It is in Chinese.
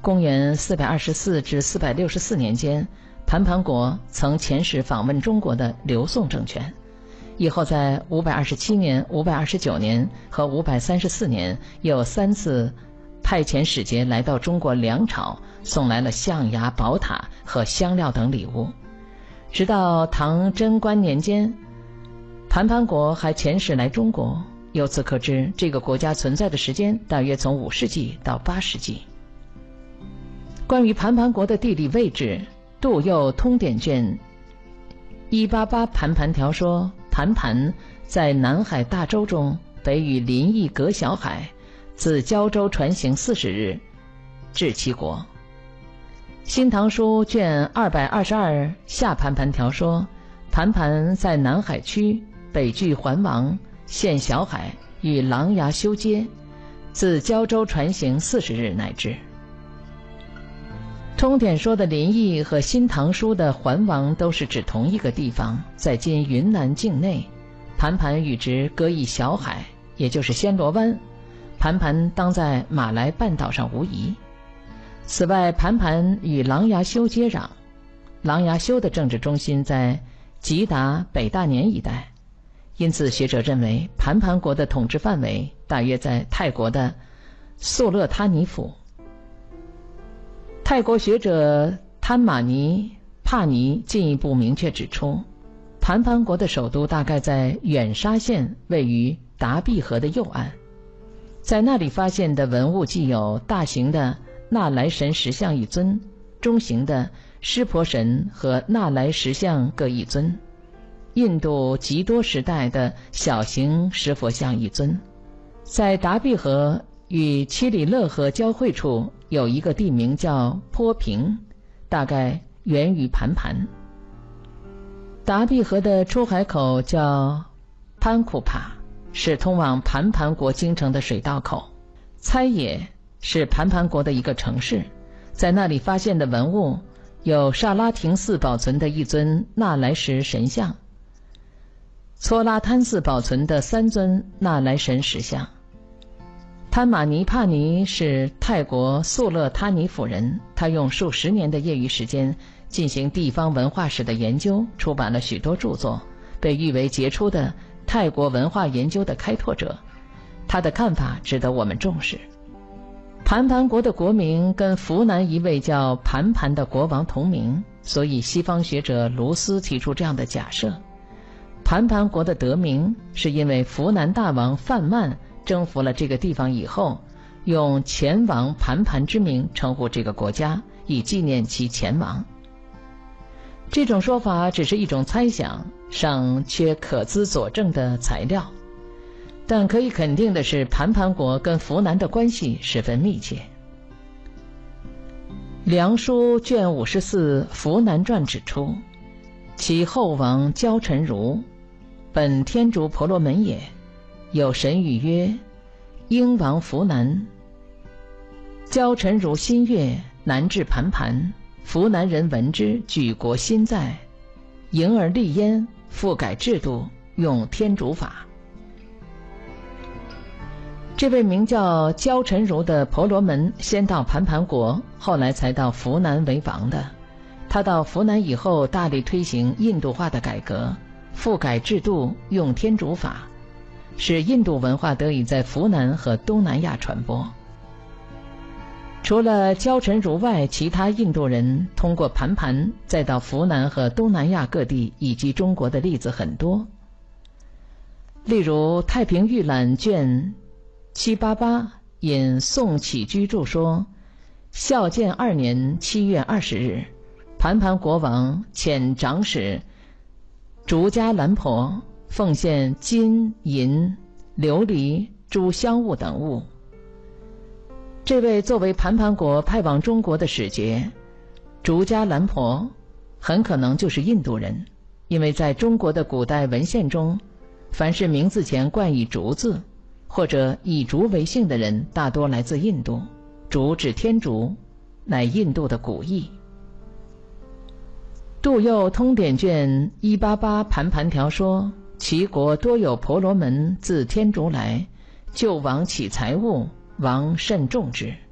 公元424至464年间，盘盘国曾遣使访问中国的刘宋政权，以后在527年、529年和534年又3次派遣使节来到中国梁朝，送来了象牙、宝塔和香料等礼物。直到唐贞观年间，盘盘国还遣使来中国，由此可知这个国家存在的时间大约从5世纪到8世纪。关于盘盘国的地理位置，杜佑通典卷188盘盘条说，盘盘在南海大洲中，北与临沂隔小海，自胶州船行40日，至其国。新唐书卷222下盘盘条说，盘盘在南海区，北距环王，现小海，与琅琊修接，自胶州船行40日乃至。通典说的临沂和新唐书的环王都是指同一个地方，在今云南境内。盘盘与之隔一小海，也就是暹罗湾，盘盘当在马来半岛上无疑。此外，盘盘与琅琊修接壤，琅琊修的政治中心在吉达北大年一带，因此学者认为盘盘国的统治范围大约在泰国的素勒他尼府。泰国学者贪玛尼帕尼进一步明确指出，盘盘国的首都大概在远沙县，位于达庇河的右岸。在那里发现的文物既有大型的纳莱神石像一尊，中型的湿婆神和纳莱石像各一尊，印度吉多时代的小型石佛像一尊。在达庇河与七里勒河交汇处有一个地名叫坡平，大概源于盘盘。达庇河的出海口叫潘库帕，是通往盘盘国京城的水道口。猜野是盘盘国的一个城市，在那里发现的文物有刹拉廷寺保存的一尊纳莱石神像，搓拉滩寺保存的3尊纳莱神石像。贪玛尼帕尼是泰国素勒他尼府人，他用数十年的业余时间进行地方文化史的研究，出版了许多著作，被誉为杰出的泰国文化研究的开拓者。他的看法值得我们重视。盘盘国的国名跟扶南一位叫盘盘的国王同名，所以西方学者卢斯提出这样的假设：盘盘国的得名是因为扶南大王范曼征服了这个地方以后，用前王盘盘之名称呼这个国家，以纪念其前王。这种说法只是一种猜想，尚缺可资佐证的材料，但可以肯定的是，盘盘国跟扶南的关系十分密切。梁书卷54扶南传指出，其后王焦臣如，本天竺婆罗门也，有神语曰：英王扶南。焦臣如新月，南至盘盘，扶南人闻之，举国心在，迎而立焉，复改制度，用天竺法。这位名叫焦臣如的婆罗门先到盘盘国，后来才到扶南为王的。他到扶南以后，大力推行印度化的改革，复改制度，用天竺法，使印度文化得以在扶南和东南亚传播。除了焦臣如外，其他印度人通过盘盘再到扶南和东南亚各地以及中国的例子很多。例如《太平御览》卷788引宋启居注说，孝建2年7月20日，盘盘国王遣长史竺迦兰婆奉献金银琉璃诸香物等物。这位作为盘盘国派往中国的使节竺迦兰婆很可能就是印度人，因为在中国的古代文献中，凡是名字前冠以竺字或者以竺为姓的人，大多来自印度。竺指天竺，乃印度的古意。杜佑通典卷188盘盘条说，其国多有婆罗门自天竺来，救王起财物，王甚重之。